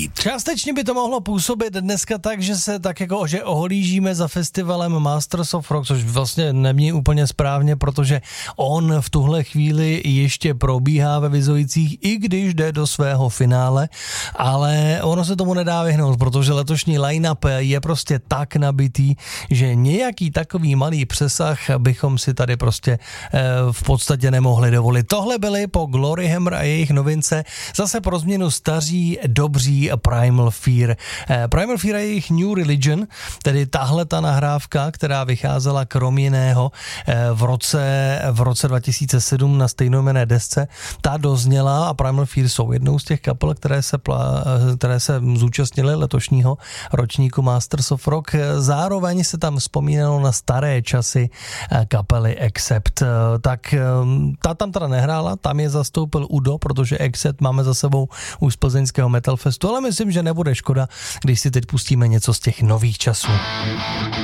být. Částečně by to mohlo působit dneska tak, že se tak jako, že ohlížíme za festivalem Masters of Rock, což vlastně není úplně správně, protože on v tuhle chvíli ještě probíhá ve Vizovicích, i když jde do svého finále, ale ono se tomu nedá vyhnout, protože letošní line-up je prostě tak nabitý, že nějaký takový malý přesah bychom si tady prostě v podstatě nemohli dovolit. Tohle byly po Glory Hammer a jejich novince zase pro změnu staří, dobří Primal Fear. Primal Fear a jejich New Religion, tedy tahle ta nahrávka, která vycházela krom jiného v roce 2007 na stejnojmenné desce, ta dozněla a Primal Fear jsou jednou z těch kapel, které se zúčastnily letošního ročníku Masters of Rock. Zároveň se tam vzpomínalo na staré časy kapely Accept. Tak ta tam teda nehrála, tam je zastoupil Udo, protože Accept máme za sebou už z plzeňského Metal Festu, ale myslím, že nebude škoda, když si teď pustíme něco z těch nových časů.